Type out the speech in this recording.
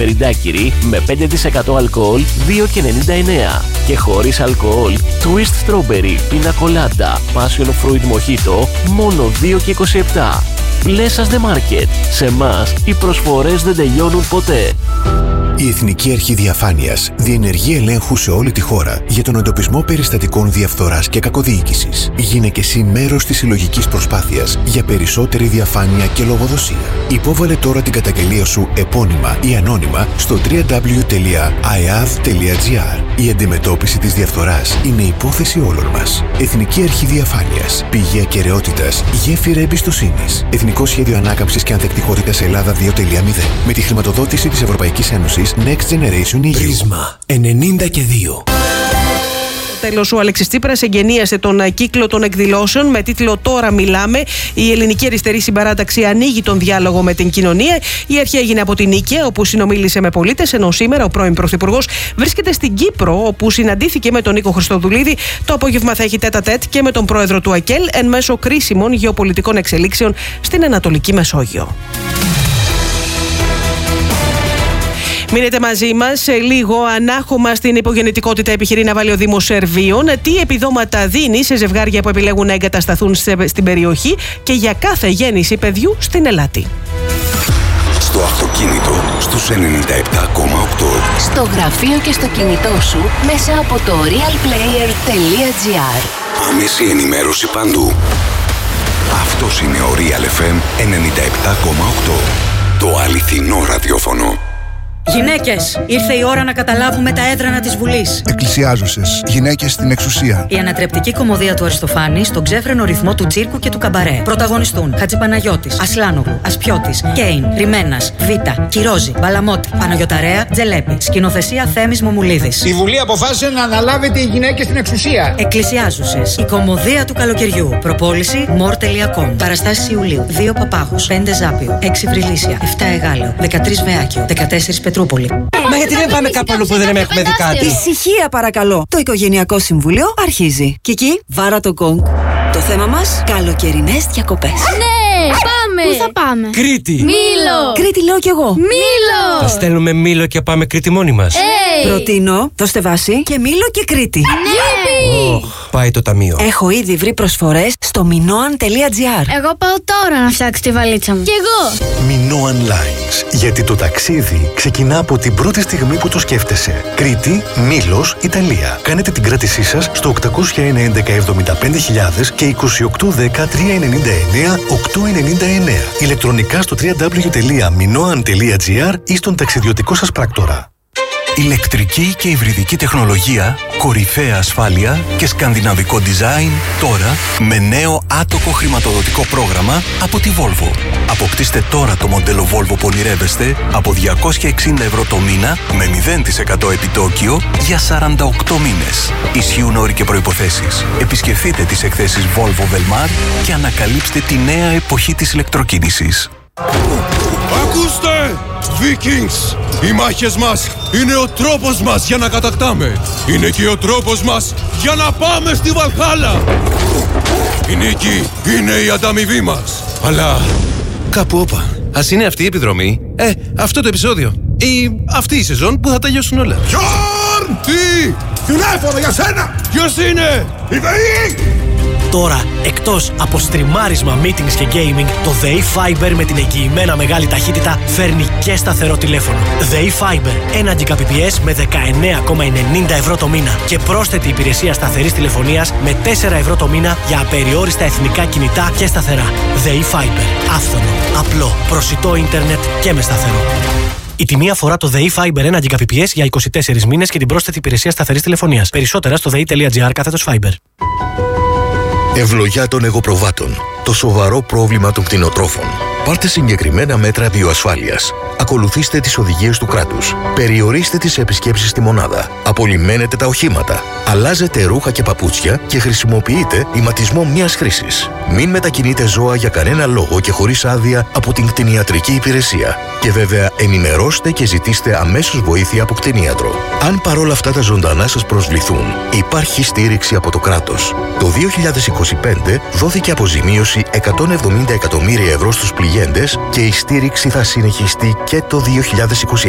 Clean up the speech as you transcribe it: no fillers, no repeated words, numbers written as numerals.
Strawberry Daiquiri με 5% αλκοόλ 2,99. Και χωρίς αλκοόλ Twist Strawberry Pina Colada Passion Fruit Mojito μόνο 2,27. Πλέσας The Market. Σε εμάς οι προσφορές δεν τελειώνουν ποτέ. Η Εθνική Αρχή Διαφάνειας διενεργεί ελέγχου σε όλη τη χώρα για τον εντοπισμό περιστατικών διαφθοράς και κακοδιοίκησης. Γίνε και εσύ μέρος της συλλογικής προσπάθειας για περισσότερη διαφάνεια και λογοδοσία. Υπόβαλε τώρα την καταγγελία σου επώνυμα ή ανώνυμα στο www.iav.gr. Η αντιμετώπιση της διαφθοράς είναι υπόθεση όλων μας. Εθνική Αρχή Διαφάνειας. Πηγή ακεραιότητας, γέφυρα εμπιστοσύνης. Εθνικό Σχέδιο Ανάκαμψης και Ανθεκτικότητας Ελλάδα 2.0. Με τη χρηματοδότηση της Ευρωπαϊκής Ένωσης Next Generation EU. Πρίσμα 92. Τέλος, ο Αλέξης Τσίπρας εγγενίασε τον κύκλο των εκδηλώσεων με τίτλο «Τώρα μιλάμε». Η Ελληνική Αριστερή Συμπαράταξη ανοίγει τον διάλογο με την κοινωνία. Η αρχή έγινε από την Νίκαια, όπου συνομίλησε με πολίτες, ενώ σήμερα ο πρώην Πρωθυπουργός βρίσκεται στην Κύπρο, όπου συναντήθηκε με τον Νίκο Χριστοδουλίδη. Το απόγευμα θα έχει τέτα-τέτ και με τον πρόεδρο του ΑΚΕΛ εν μέσω κρίσιμων γεωπολιτικών εξελίξεων στην Ανατολική Μεσόγειο. Μείνετε μαζί μας. Σε λίγο, ανάχωμα στην υπογεννητικότητα επιχειρεί να βάλει ο Δήμος Σερβίων. Τι επιδόματα δίνει σε ζευγάρια που επιλέγουν να εγκατασταθούν στην περιοχή και για κάθε γέννηση παιδιού στην Ελάτη. Στο αυτοκίνητο στους 97,8. Στο γραφείο και στο κινητό σου μέσα από το realplayer.gr. Άμεση ενημέρωση παντού. Αυτός είναι ο Real FM 97,8. Το αληθινό ραδιόφωνο. Γυναίκες, ήρθε η ώρα να καταλάβουμε τα έδρανα της Βουλής. Εκκλησιάζουσες, γυναίκες στην εξουσία. Η ανατρεπτική κωμωδία του Αριστοφάνη στον ξέφρενο ρυθμό του τσίρκου και του καμπαρέ. Πρωταγωνιστούν Χατζηπαναγιώτης, Ασλάνογλου, Ασπιώτης, Κέιν, Ριμένας, Βίτα, Κυρόζη, Μπαλαμότη, Παναγιωταρέα, Τζελέπη. Σκηνοθεσία Θέμης Μομουλίδης. Η Βουλή αποφάσισε να αναλάβετε οι γυναίκες στην εξουσία. Εκκλησιάζουσες, η κωμωδία του καλοκαιριού. Προπόληση more.com. Παραστάσεις Ιουλίου. 2 Παπάγους, 5 Ζάπιο, 6 Βρυλίσια, 7 Εγάλεο, 13 Βεάκιο, 14 Πετρούπολη. Μα γιατί δεν πάμε κάπου αλλού που δεν έχουμε δει κάτι? Ησυχία παρακαλώ. Το Οικογενειακό Συμβούλιο αρχίζει. Κική, βάρα το γκονγκ. Το θέμα μας, καλοκαιρινές διακοπές. Ναι, πάμε! Πού θα πάμε? Κρήτη! Μήλο! Κρήτη λέω κι εγώ. Μήλο! Θα στέλνουμε Μήλο και πάμε Κρήτη μόνοι μας. Προτείνω το Στεβάσι και Μήλο και Κρήτη. Ναι! Πάει το ταμείο. Έχω ήδη βρει προσφορές στο minoan.gr. Εγώ πάω τώρα να φτιάξω τη βαλίτσα μου. Κι εγώ! Minoan Lines. Γιατί το ταξίδι ξεκινά από την πρώτη στιγμή που το σκέφτεσαι. Κρήτη, Μήλος, Ιταλία. Κάνετε την κράτησή σας στο 801-1175.000 και 2810-399-899. Ηλεκτρονικά στο www.minoan.gr ή στον ταξιδιωτικό σας πράκτορα. Ηλεκτρική και υβριδική τεχνολογία, κορυφαία ασφάλεια και σκανδιναβικό design τώρα με νέο άτοκο χρηματοδοτικό πρόγραμμα από τη Volvo. Αποκτήστε τώρα το μοντέλο Volvo που ονειρεύεστε από 260 ευρώ το μήνα με 0% επιτόκιο για 48 μήνες. Ισχύουν όροι και προϋποθέσεις. Επισκεφτείτε τις εκθέσεις Volvo Velmar και ανακαλύψτε τη νέα εποχή της ηλεκτροκίνησης. Ακούστε! Vikings! Οι μάχες μας είναι ο τρόπος μας για να κατακτάμε. Είναι και ο τρόπος μας για να πάμε στη Βαλχάλα. Η νίκη είναι η ανταμοιβή μας. Αλλά κάπου όπα. Ας είναι αυτή η επιδρομή, αυτό το επεισόδιο ή αυτή η σεζόν που θα τελειώσουν όλα. Γιόρν! Τι! Τηλέφωνο για σένα! Ποιος είναι? Η ΔΕΗ! Τώρα, εκτός από στριμάρισμα, meetings και gaming, το ΔΕΗ Fiber με την εγγυημένα μεγάλη ταχύτητα φέρνει και σταθερό τηλέφωνο. ΔΕΗ Fiber, 1 Gbps με 19,90 ευρώ το μήνα και πρόσθετη υπηρεσία σταθερής τηλεφωνίας με 4 ευρώ το μήνα για απεριόριστα εθνικά κινητά και σταθερά. ΔΕΗ Fiber, άφθονο, απλό, προσιτό ίντερνετ και με σταθερό. Η τιμή αφορά το ΔΕΗ Fiber 1 Gbps για 24 μήνες και την πρόσθετη υπηρεσία σταθερής τηλεφωνίας. Περισσότερα στο dei.gr/Fiber. Ευλογιά των εγωπροβάτων. Το σοβαρό πρόβλημα των κτηνοτρόφων. Πάρτε συγκεκριμένα μέτρα βιοασφάλειας. Ακολουθήστε τις οδηγίες του κράτους. Περιορίστε τις επισκέψεις στη μονάδα. Απολυμμένετε τα οχήματα. Αλλάζετε ρούχα και παπούτσια και χρησιμοποιείτε ηματισμό μιας χρήσης. Μην μετακινείτε ζώα για κανένα λόγο και χωρίς άδεια από την κτηνιατρική υπηρεσία. Και βέβαια ενημερώστε και ζητήστε αμέσως βοήθεια από κτηνίατρο. Αν παρόλα αυτά τα ζωντανά σας προσβληθούν, υπάρχει στήριξη από το κράτος. Το 2025 δόθηκε αποζημίωση 170 εκατομμύρια ευρώ στους πληγέντες και η στήριξη θα συνεχιστεί και το 2026.